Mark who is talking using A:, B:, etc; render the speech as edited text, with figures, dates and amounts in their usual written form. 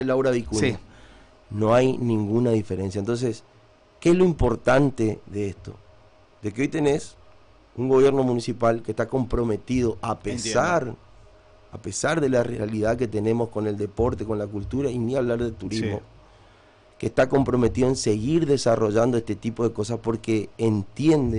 A: Laura Vicuña.
B: Sí.
A: No hay ninguna diferencia. Entonces, ¿qué es lo importante de esto? De que hoy tenés un gobierno municipal que está comprometido a pesar de la realidad que tenemos con el deporte, con la cultura, y ni hablar de turismo,
B: Sí.
A: que está comprometido en seguir desarrollando este tipo de cosas porque entiende